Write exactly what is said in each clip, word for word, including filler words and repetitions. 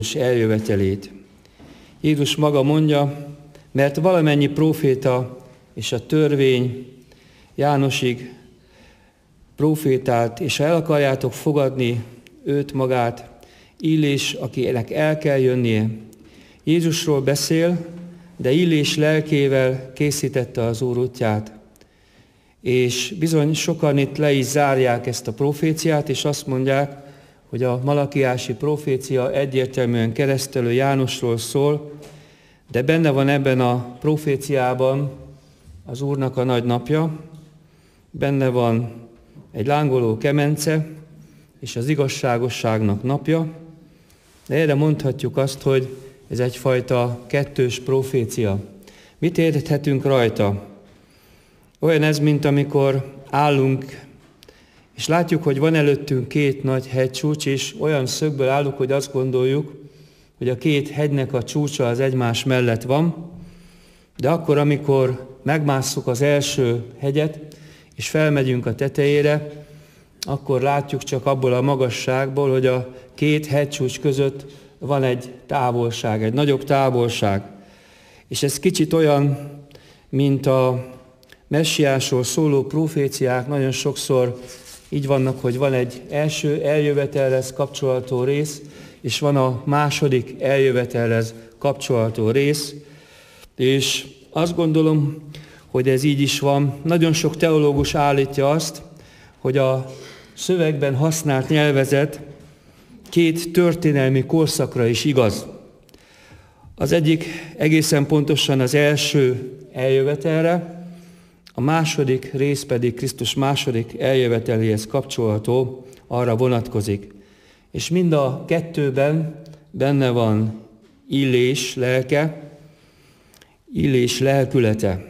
eljövetelét. Jézus maga mondja, mert valamennyi próféta és a törvény Jánosig prófétált, és ha el akarjátok fogadni őt magát, Illés, akinek el kell jönnie. Jézusról beszél, de Illés lelkével készítette az Úr útját. És bizony sokan itt le is zárják ezt a proféciát, és azt mondják, hogy a malakiási profécia egyértelműen keresztelő Jánosról szól, de benne van ebben a proféciában az Úrnak a nagy napja, benne van egy lángoló kemence és az igazságosságnak napja, de erre mondhatjuk azt, hogy ez egyfajta kettős profécia. Mit érthetünk rajta? Olyan ez, mint amikor állunk, és látjuk, hogy van előttünk két nagy hegycsúcs, és olyan szögből állunk, hogy azt gondoljuk, hogy a két hegynek a csúcsa az egymás mellett van, de akkor, amikor megmásszuk az első hegyet, és felmegyünk a tetejére, akkor látjuk csak abból a magasságból, hogy a két hegycsúcs között van egy távolság, egy nagyobb távolság. És ez kicsit olyan, mint a messiásról szóló proféciák, nagyon sokszor így vannak, hogy van egy első eljövetelhez kapcsolható rész, és van a második eljövetelhez kapcsolható rész, és azt gondolom, hogy ez így is van. Nagyon sok teológus állítja azt, hogy a szövegben használt nyelvezet két történelmi korszakra is igaz. Az egyik egészen pontosan az első eljövetelre, a második rész pedig Krisztus második eljöveteléhez kapcsolható, arra vonatkozik. És mind a kettőben benne van Illés lelke, Illés lelkülete.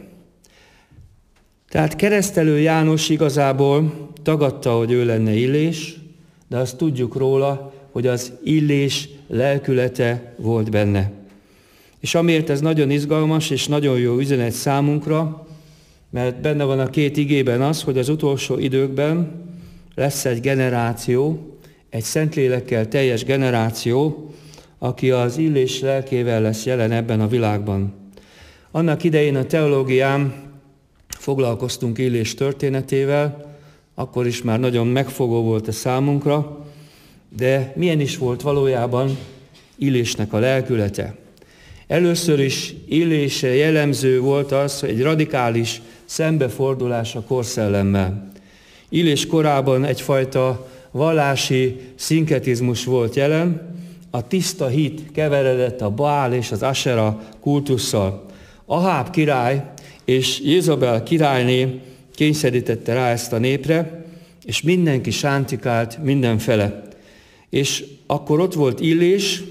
Tehát keresztelő János igazából tagadta, hogy ő lenne Illés, de azt tudjuk róla, hogy az Illés lelkülete volt benne. És amiért ez nagyon izgalmas és nagyon jó üzenet számunkra, mert benne van a két igében az, hogy az utolsó időkben lesz egy generáció, egy Szentlélekkel teljes generáció, aki az Illés lelkével lesz jelen ebben a világban. Annak idején a teológián foglalkoztunk Illés történetével, akkor is már nagyon megfogó volt a számunkra, de milyen is volt valójában Illésnek a lelkülete? Először is Illésre jellemző volt az, hogy egy radikális szembefordulás a korszellemmel. Illés korában egyfajta vallási szinkretizmus volt jelen, a tiszta hit keveredett a Baál és az Asera kultusszal. Aháb király és Jézabel királyné kényszerítette rá ezt a népre, és mindenki sántikált mindenfele. És akkor ott volt Illés,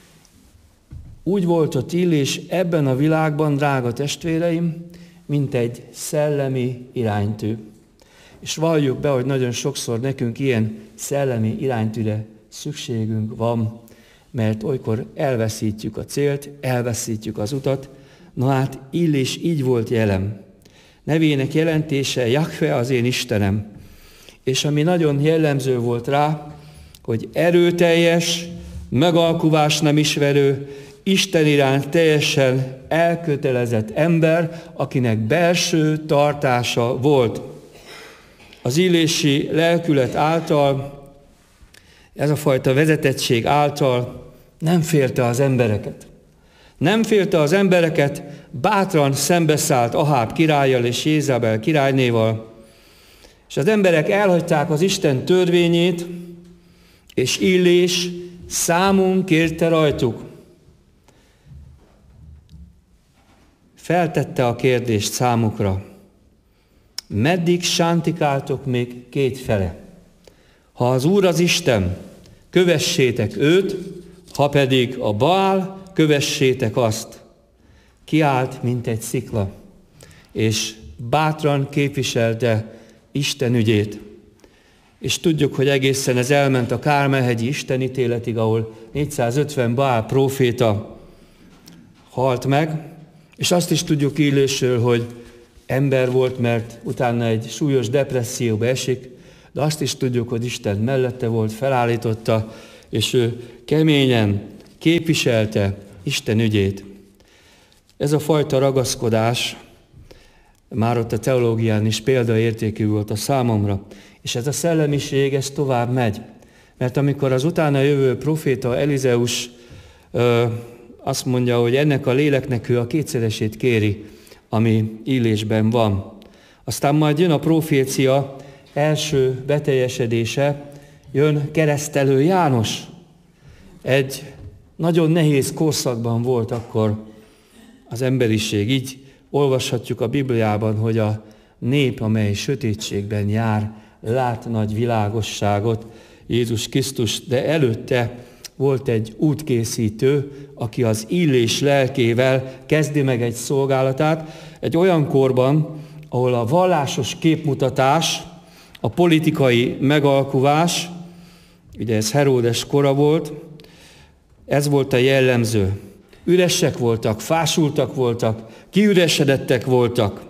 úgy volt ott Illés ebben a világban, drága testvéreim, mint egy szellemi iránytű. És valljuk be, hogy nagyon sokszor nekünk ilyen szellemi iránytűre szükségünk van, mert olykor elveszítjük a célt, elveszítjük az utat. Na hát Illés így volt jelen. Nevének jelentése Jahve az én Istenem. És ami nagyon jellemző volt rá, hogy erőteljes, megalkuvás nem ismerő, Isten iránt teljesen elkötelezett ember, akinek belső tartása volt. Az illési lelkület által, ez a fajta vezetettség által nem félte az embereket. Nem félte az embereket, bátran szembeszállt Aháb királlyal és Jézabel királynéval, és az emberek elhagyták az Isten törvényét, és Illés számon kérte rajtuk. Feltette a kérdést számukra, meddig sántikáltok még kétfele? Ha az Úr az Isten, kövessétek őt, ha pedig a Baál, kövessétek azt. Kiállt, mint egy szikla, és bátran képviselte Isten ügyét. És tudjuk, hogy egészen ez elment a Kármel-hegyi istenítéletig, ahol négyszázötven Baál próféta halt meg, és azt is tudjuk Illésről, hogy ember volt, mert utána egy súlyos depresszióba esik, de azt is tudjuk, hogy Isten mellette volt, felállította, és ő keményen képviselte Isten ügyét. Ez a fajta ragaszkodás már ott a teológián is példaértékű volt a számomra. És ez a szellemiség, ez tovább megy. Mert amikor az utána jövő proféta Elizeus ö, azt mondja, hogy ennek a léleknek ő a kétszeresét kéri, ami Illésben van. Aztán majd jön a profécia első beteljesedése, jön Keresztelő János. Egy nagyon nehéz korszakban volt akkor az emberiség. Így olvashatjuk a Bibliában, hogy a nép, amely sötétségben jár, lát nagy világosságot, Jézus Krisztus, de előtte volt egy útkészítő, aki az Illés lelkével kezdi meg egy szolgálatát, egy olyan korban, ahol a vallásos képmutatás, a politikai megalkuvás, ugye ez Heródes kora volt, ez volt a jellemző. Üresek voltak, fásultak voltak, kiüresedettek voltak.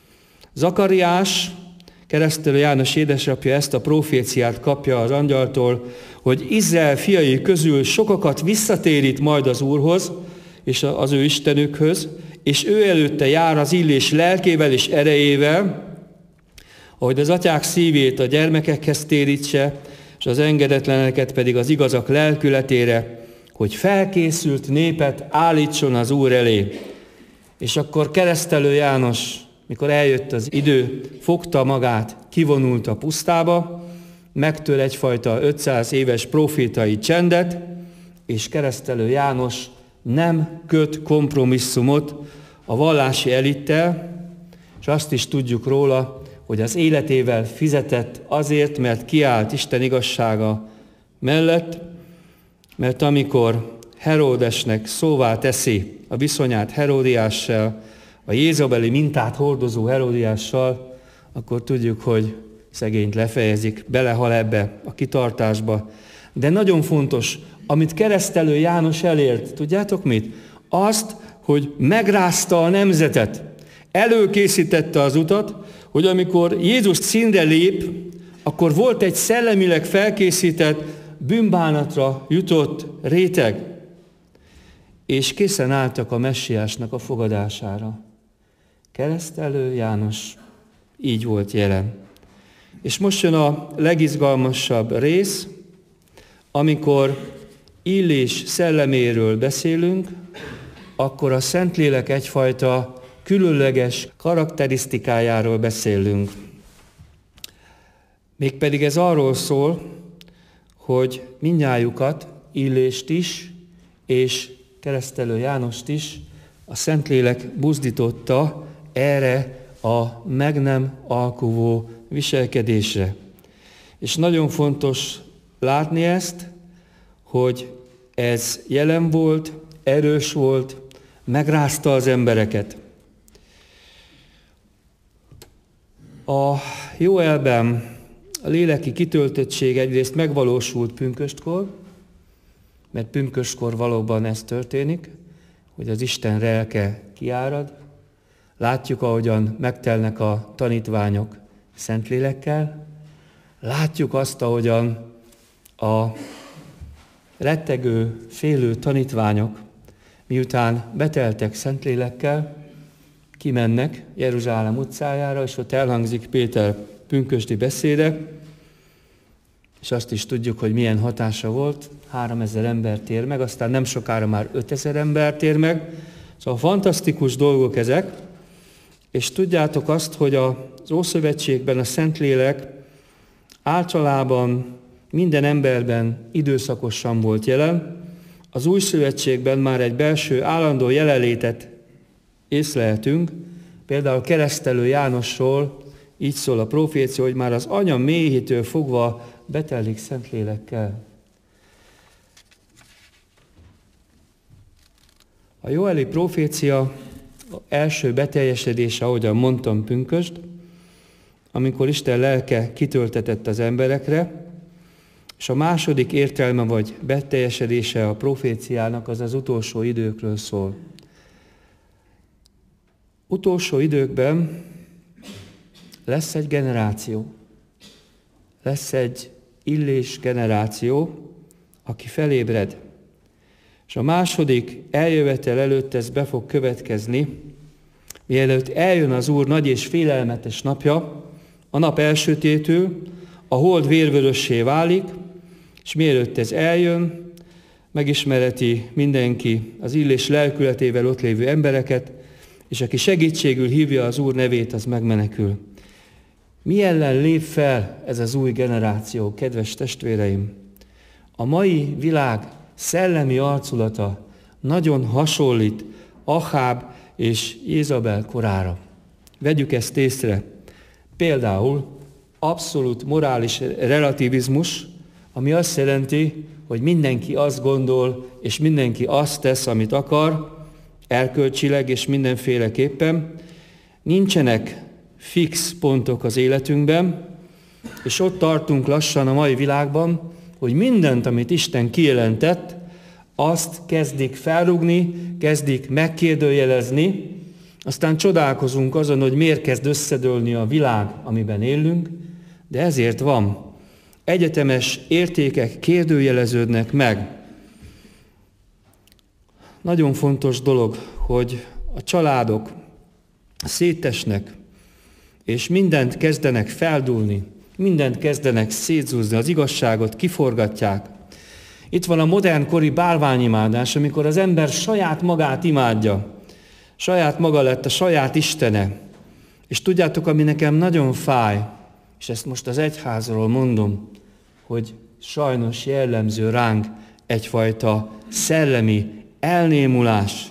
Zakariás, Keresztelő János édesapja ezt a proféciát kapja az angyaltól, hogy Izrael fiai közül sokakat visszatérít majd az Úrhoz, és az ő Istenükhöz, és ő előtte jár az Illés lelkével és erejével, ahogy az atyák szívét a gyermekekhez térítse, és az engedetleneket pedig az igazak lelkületére, hogy felkészült népet állítson az Úr elé. És akkor Keresztelő János, mikor eljött az idő, fogta magát, kivonult a pusztába, megtör egyfajta ötszáz éves profétai csendet, és Keresztelő János nem köt kompromisszumot a vallási elittel, és azt is tudjuk róla, hogy az életével fizetett azért, mert kiállt Isten igazsága mellett, mert amikor Heródesnek szóvá teszi a viszonyát Heródiással, a jézabeli mintát hordozó Heródiással, akkor tudjuk, hogy szegényt lefejezik, belehal ebbe a kitartásba. De nagyon fontos, amit Keresztelő János elért, tudjátok mit? Azt, hogy megrázta a nemzetet, előkészítette az utat, hogy amikor Jézus színre lép, akkor volt egy szellemileg felkészített, bűnbánatra jutott réteg, és készen álltak a messiásnak a fogadására. Keresztelő János így volt jelen. És most jön a legizgalmasabb rész, amikor Illés szelleméről beszélünk, akkor a Szentlélek egyfajta különleges karakterisztikájáról beszélünk. Mégpedig ez arról szól, hogy mindnyájukat, Illést is, és Keresztelő Jánost is a Szentlélek buzdította erre a meg nem alkuvó viselkedésre. És nagyon fontos látni ezt, hogy ez jelen volt, erős volt, megrázta az embereket. A Jóelben a léleki kitöltöttség egyrészt megvalósult pünköstkor, mert pünköstkor valóban ez történik, hogy az Isten lelke kiárad. Látjuk, ahogyan megtelnek a tanítványok Szentlélekkel. Látjuk azt, ahogyan a rettegő, félő tanítványok, miután beteltek Szentlélekkel, kimennek Jeruzsálem utcájára, és ott elhangzik Péter pünkösdi beszéde, és azt is tudjuk, hogy milyen hatása volt. Háromezer ember tér meg, aztán nem sokára már ötezer ember tér meg. Szóval fantasztikus dolgok ezek, és tudjátok azt, hogy az Ószövetségben a Szentlélek általában minden emberben időszakosan volt jelen, az Új Szövetségben már egy belső állandó jelenlétet észlelhetünk, például Keresztelő Jánosról így szól a profécia, hogy már az anya méhétől fogva betelik Szentlélekkel. A jóeli profécia első beteljesedése, ahogyan mondtam, pünkösd, amikor Isten lelke kitöltetett az emberekre, és a második értelme vagy beteljesedése a proféciának az az utolsó időkről szól. Utolsó időkben lesz egy generáció, lesz egy Illés generáció, aki felébred. És a második eljövetel előtt ez be fog következni, mielőtt eljön az Úr nagy és félelmetes napja, a nap elsötétül, a hold vérvörössé válik, és mielőtt ez eljön, megismereti mindenki az illés lelkületével ott lévő embereket, és aki segítségül hívja az Úr nevét, az megmenekül. Mi ellen lép fel ez az új generáció, kedves testvéreim? A mai világ szellemi arculata nagyon hasonlít Aháb és Jézabel korára. Vegyük ezt észre. Például abszolút morális relativizmus, ami azt jelenti, hogy mindenki azt gondol, és mindenki azt tesz, amit akar, erkölcsileg és mindenféleképpen. Nincsenek fix pontok az életünkben, és ott tartunk lassan a mai világban, hogy mindent, amit Isten kijelentett, azt kezdik felrúgni, kezdik megkérdőjelezni, aztán csodálkozunk azon, hogy miért kezd összedőlni a világ, amiben élünk, de ezért van. Egyetemes értékek kérdőjeleződnek meg. Nagyon fontos dolog, hogy a családok szétesnek, és mindent kezdenek feldúlni, mindent kezdenek szétzúzni, az igazságot kiforgatják. Itt van a modern kori bálványimádás, amikor az ember saját magát imádja. Saját maga lett a saját istene. És tudjátok, ami nekem nagyon fáj, és ezt most az egyházról mondom, hogy sajnos jellemző ránk egyfajta szellemi elnémulás.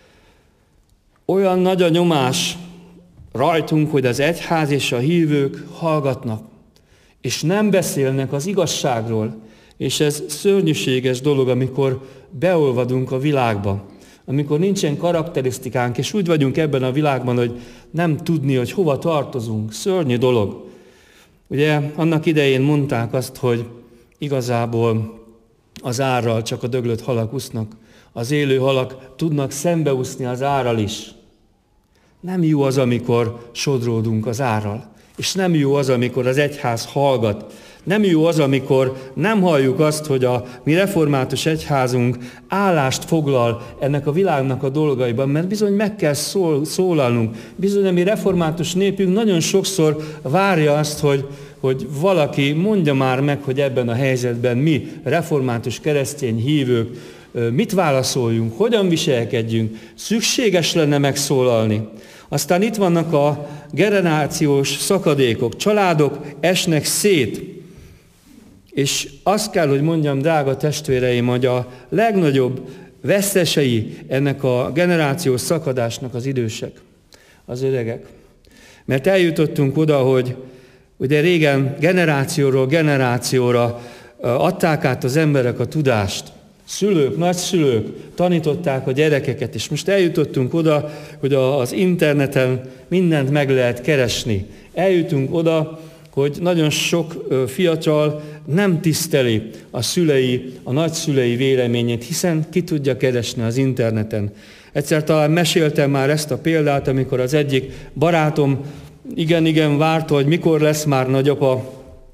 Olyan nagy a nyomás rajtunk, hogy az egyház és a hívők hallgatnak, és nem beszélnek az igazságról. És ez szörnyűséges dolog, amikor beolvadunk a világba, amikor nincsen karakterisztikánk, és úgy vagyunk ebben a világban, hogy nem tudni, hogy hova tartozunk. Szörnyű dolog. Ugye annak idején mondták azt, hogy igazából az árral csak a döglött halak úsznak, az élő halak tudnak szembeúszni az árral is. Nem jó az, amikor sodródunk az árral, és nem jó az, amikor az egyház hallgat. Nem jó az, amikor nem halljuk azt, hogy a mi református egyházunk állást foglal ennek a világnak a dolgaiban, mert bizony meg kell szól, szólalnunk. Bizony a mi református népünk nagyon sokszor várja azt, hogy, hogy valaki mondja már meg, hogy ebben a helyzetben mi, református keresztény hívők, mit válaszoljunk, hogyan viselkedjünk, szükséges lenne megszólalni. Aztán itt vannak a generációs szakadékok, családok esnek szét, és azt kell, hogy mondjam, drága testvéreim, hogy a legnagyobb vesztesei ennek a generációs szakadásnak az idősek, az öregek. Mert eljutottunk oda, hogy ugye régen generációról generációra adták át az emberek a tudást. Szülők, nagyszülők tanították a gyerekeket, és most eljutottunk oda, hogy az interneten mindent meg lehet keresni. Eljutunk oda, hogy nagyon sok fiatal nem tiszteli a szülei, a nagyszülei véleményét, hiszen ki tudja keresni az interneten. Egyszer talán meséltem már ezt a példát, amikor az egyik barátom igen-igen várta, hogy mikor lesz már nagyapa.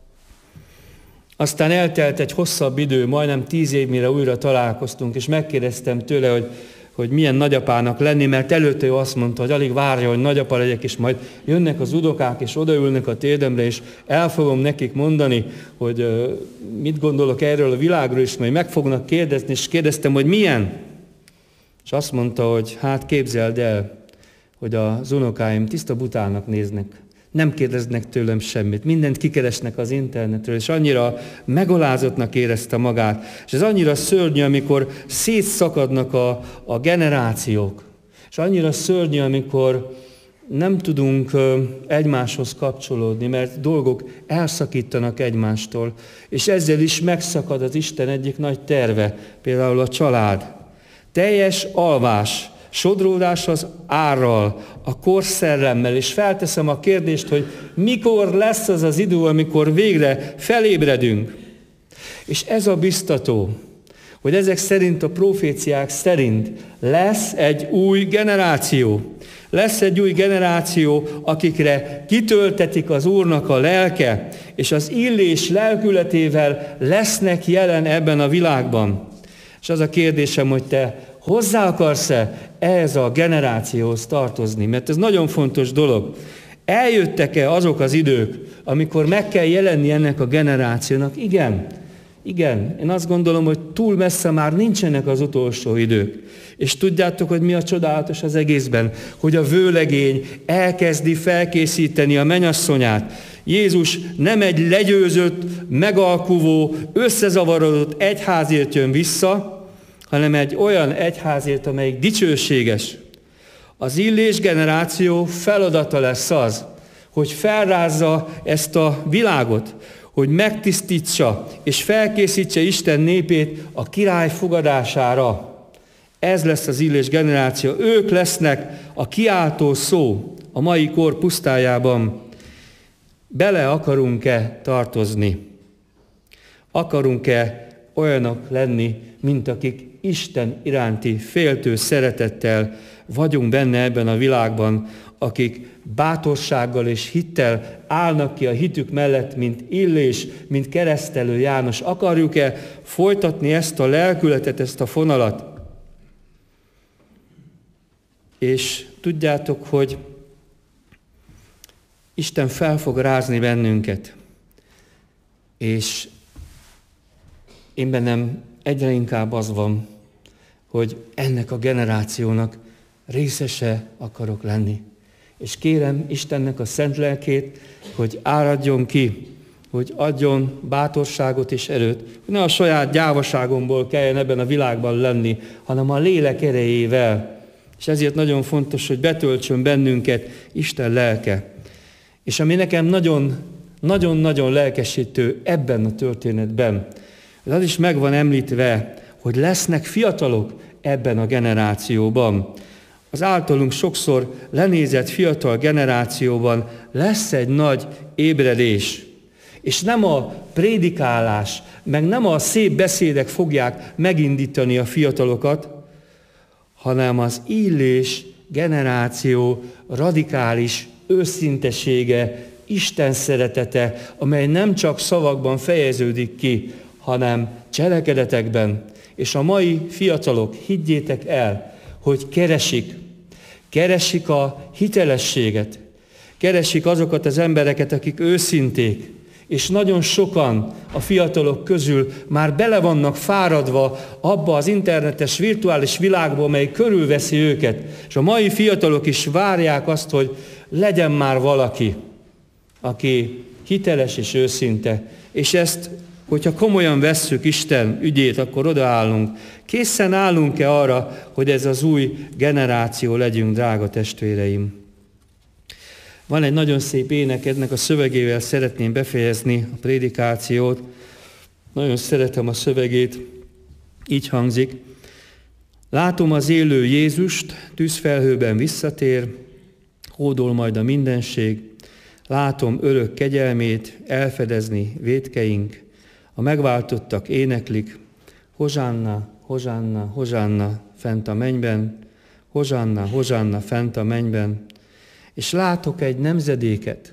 Aztán eltelt egy hosszabb idő, majdnem tíz év, mire újra találkoztunk, és megkérdeztem tőle, hogy, hogy milyen nagyapának lenni, mert előtte ő azt mondta, hogy alig várja, hogy nagyapa legyek, és majd jönnek az udokák, és odaülnek a térdemre, és el fogom nekik mondani, hogy uh, mit gondolok erről a világról, és majd meg fognak kérdezni, és kérdeztem, hogy milyen. És azt mondta, hogy hát képzeld el, hogy az unokáim tiszta butának néznek. Nem kérdeznek tőlem semmit, mindent kikeresnek az internetről, és annyira megalázottnak érezte magát. És ez annyira szörnyű, amikor szétszakadnak a, a generációk. És annyira szörnyű, amikor nem tudunk egymáshoz kapcsolódni, mert dolgok elszakítanak egymástól. És ezzel is megszakad az Isten egyik nagy terve, például a család. Teljes alvás, sodródás az árral, a korszellemmel, és felteszem a kérdést, hogy mikor lesz az az idő, amikor végre felébredünk. És ez a biztató, hogy ezek szerint, a proféciák szerint lesz egy új generáció. Lesz egy új generáció, akikre kitöltetik az Úrnak a lelke, és az illés lelkületével lesznek jelen ebben a világban. És az a kérdésem, hogy te hozzá akarsz-e ehhez a generációhoz tartozni? Mert ez nagyon fontos dolog. Eljöttek-e azok az idők, amikor meg kell jelenni ennek a generációnak? Igen, igen. Én azt gondolom, hogy túl messze már nincsenek az utolsó idők. És tudjátok, hogy mi a csodálatos az egészben? Hogy a vőlegény elkezdi felkészíteni a mennyasszonyát. Jézus nem egy legyőzött, megalkuvó, összezavarodott egyházért jön vissza, hanem egy olyan egyházért, amelyik dicsőséges. Az Illés generáció feladata lesz az, hogy felrázza ezt a világot, hogy megtisztítsa és felkészítse Isten népét a király fogadására. Ez lesz az Illés generáció. Ők lesznek a kiáltó szó a mai kor pusztájában. Bele akarunk-e tartozni? Akarunk-e olyanok lenni, mint akik Isten iránti féltő szeretettel vagyunk benne ebben a világban, akik bátorsággal és hittel állnak ki a hitük mellett, mint Illés, mint keresztelő János. Akarjuk-e folytatni ezt a lelkületet, ezt a fonalat? És tudjátok, hogy Isten fel fog rázni bennünket, és én bennem egyre inkább az van, hogy ennek a generációnak részese akarok lenni. És kérem Istennek a szent lelkét, hogy áradjon ki, hogy adjon bátorságot és erőt, hogy ne a saját gyávaságomból kelljen ebben a világban lenni, hanem a lélek erejével. És ezért nagyon fontos, hogy betöltsön bennünket Isten lelke. És ami nekem nagyon, nagyon-nagyon lelkesítő ebben a történetben, az is meg van említve, hogy lesznek fiatalok ebben a generációban. Az általunk sokszor lenézett fiatal generációban lesz egy nagy ébredés. És nem a prédikálás, meg nem a szép beszédek fogják megindítani a fiatalokat, hanem az Illés generáció radikális őszintesége, Isten szeretete, amely nem csak szavakban fejeződik ki, hanem cselekedetekben. És a mai fiatalok, higgyétek el, hogy keresik, keresik a hitelességet, keresik azokat az embereket, akik őszinték, és nagyon sokan a fiatalok közül már bele vannak fáradva abba az internetes, virtuális világba, amely körülveszi őket. És a mai fiatalok is várják azt, hogy legyen már valaki, aki hiteles és őszinte. És ezt, hogyha komolyan vesszük Isten ügyét, akkor odaállunk. Készen állunk-e arra, hogy ez az új generáció legyünk, drága testvéreim? Van egy nagyon szép ének, ennek a szövegével szeretném befejezni a prédikációt. Nagyon szeretem a szövegét, így hangzik. Látom az élő Jézust, tűzfelhőben visszatér, hódol majd a mindenség. Látom örök kegyelmét elfedezni vétkeink, a megváltottak éneklik, Hozsánna, Hozsánna, Hozsánna fent a mennyben, Hozsánna, Hozsánna fent a mennyben. És látok egy nemzedéket,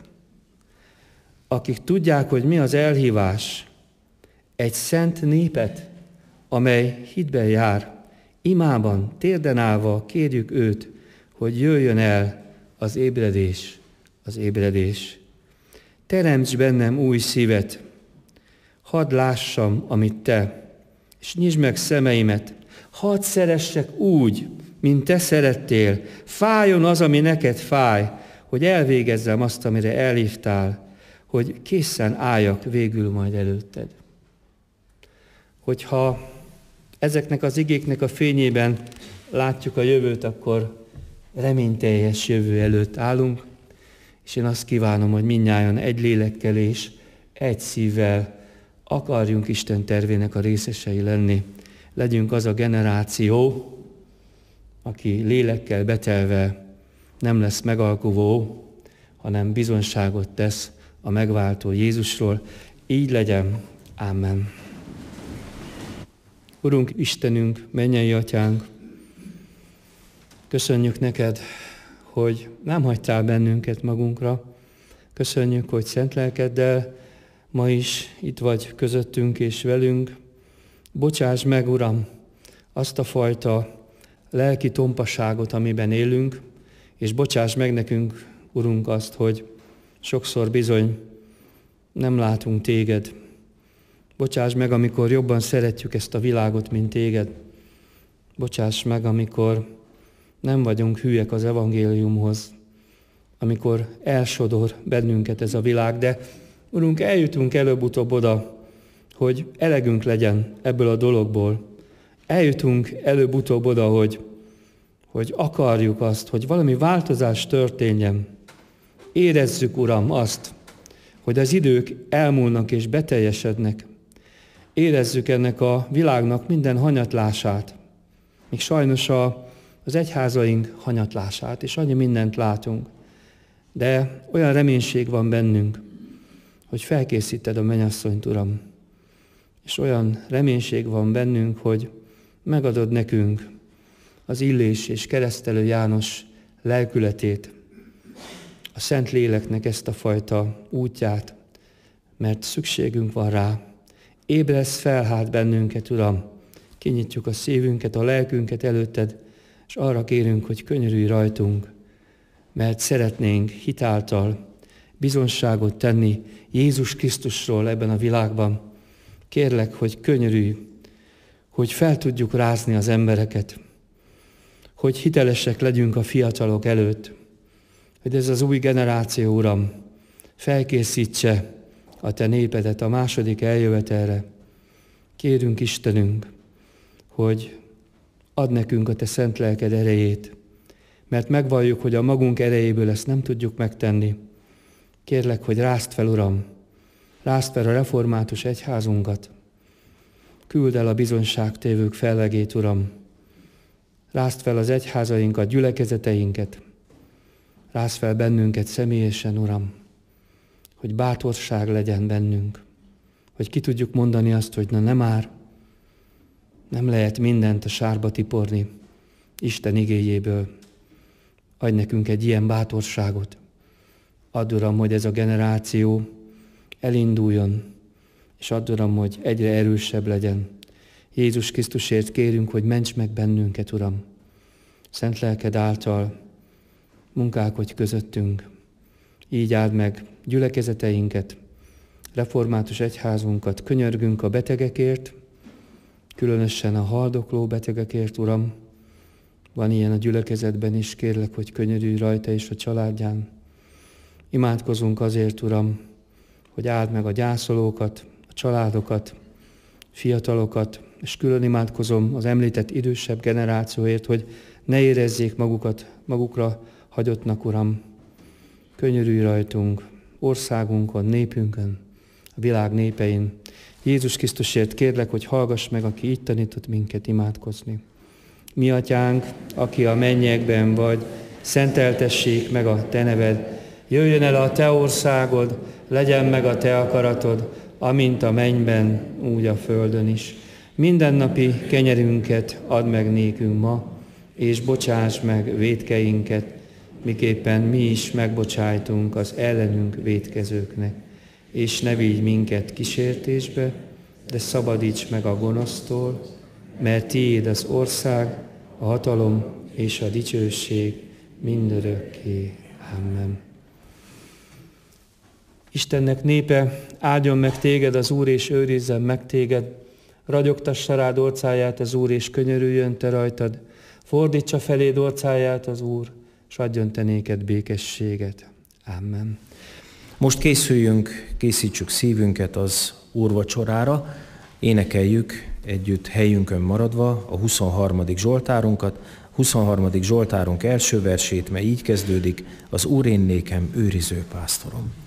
akik tudják, hogy mi az elhívás, egy szent népet, amely hitben jár, imában, térden állva kérjük őt, hogy jöjjön el az ébredés, az ébredés. Teremts bennem új szívet, hadd lássam, amit te, és nyisd meg szemeimet, hadd szeressek úgy, mint te szerettél, fájjon az, ami neked fáj, hogy elvégezzem azt, amire elhívtál, hogy készen álljak végül majd előtted. Hogyha ezeknek az igéknek a fényében látjuk a jövőt, akkor reményteljes jövő előtt állunk, és én azt kívánom, hogy mindnyájan egy lélekkel és egy szívvel akarjunk Isten tervének a részesei lenni. Legyünk az a generáció, aki lélekkel betelve nem lesz megalkuvó, hanem bizonyságot tesz a megváltó Jézusról. Így legyen. Amen. Urunk, Istenünk, mennyei Atyánk, köszönjük neked, hogy nem hagytál bennünket magunkra. Köszönjük, hogy szent lelkeddel ma is itt vagy közöttünk és velünk. Bocsáss meg, Uram, azt a fajta lelki tompaságot, amiben élünk, és bocsáss meg nekünk, Urunk, azt, hogy sokszor bizony nem látunk Téged. Bocsáss meg, amikor jobban szeretjük ezt a világot, mint Téged. Bocsáss meg, amikor nem vagyunk hülyek az evangéliumhoz, amikor elsodor bennünket ez a világ, de Urunk, eljutunk előbb-utóbb oda, hogy elegünk legyen ebből a dologból. Eljutunk előbb-utóbb oda, hogy, hogy akarjuk azt, hogy valami változás történjen. Érezzük, Uram, azt, hogy az idők elmúlnak és beteljesednek. Érezzük ennek a világnak minden hanyatlását. Még sajnos a, az egyházaink hanyatlását, és annyi mindent látunk. De olyan reménység van bennünk, hogy felkészíted a mennyasszonyt, Uram. És olyan reménység van bennünk, hogy megadod nekünk az Illés és Keresztelő János lelkületét, a Szent Léleknek ezt a fajta útját, mert szükségünk van rá. Ébresz fel hát bennünket, Uram, kinyitjuk a szívünket, a lelkünket előtted, és arra kérünk, hogy könyörülj rajtunk, mert szeretnénk hitáltal bizonságot tenni Jézus Krisztusról ebben a világban. Kérlek, hogy könyörülj, hogy fel tudjuk rázni az embereket, hogy hitelesek legyünk a fiatalok előtt, hogy ez az új generáció, Uram, felkészítse a Te népedet a második eljövetelre. Kérünk, Istenünk, hogy add nekünk a Te szent lelked erejét, mert megvalljuk, hogy a magunk erejéből ezt nem tudjuk megtenni. Kérlek, hogy rázd fel, Uram, rázd fel a református egyházunkat, küld el a bizonyságtévők fellegét, Uram, rázd fel az egyházainkat, gyülekezeteinket, rázd fel bennünket személyesen, Uram, hogy bátorság legyen bennünk, hogy ki tudjuk mondani azt, hogy na nem már, nem lehet mindent a sárba tiporni Isten igéjéből. Adj nekünk egy ilyen bátorságot. Add, Uram, hogy ez a generáció elinduljon, és add, Uram, hogy egyre erősebb legyen. Jézus Krisztusért kérünk, hogy ments meg bennünket, Uram. Szent lelked által munkálkodj közöttünk. Így áld meg gyülekezeteinket, református egyházunkat. Könyörgünk a betegekért, különösen a haldokló betegekért, Uram. Van ilyen a gyülekezetben is, kérlek, hogy könyörülj rajta és a családján. Imádkozunk azért, Uram, hogy áld meg a gyászolókat, a családokat, fiatalokat, és külön imádkozom az említett idősebb generációért, hogy ne érezzék magukat, magukra hagyottnak, Uram. Könyörülj rajtunk, országunkon, népünkön, a világ népein. Jézus Krisztusért kérlek, hogy hallgass meg, aki így tanított minket imádkozni. Mi atyánk, aki a mennyekben vagy, szenteltessék meg a te neved, jöjjön el a te országod, legyen meg a te akaratod, amint a mennyben, úgy a földön is. Mindennapi kenyerünket add meg nékünk ma, és bocsáss meg vétkeinket, miképpen mi is megbocsájtunk az ellenünk vétkezőknek. És ne vigy minket kísértésbe, de szabadíts meg a gonosztól, mert tiéd az ország, a hatalom és a dicsőség mindörökké. Amen. Istennek népe, áldjon meg téged az Úr, és őrizzen meg téged. Ragyogtassa rád orcáját az Úr, és könyörüljön te rajtad. Fordítsa feléd orcáját az Úr, s adjon te néked békességet. Amen. Most készüljünk, készítsük szívünket az úrvacsorára, énekeljük együtt helyünkön maradva a huszonharmadik Zsoltárunkat. huszonharmadik Zsoltárunk első versét, mely így kezdődik: az Úr én nékem őriző pásztorom.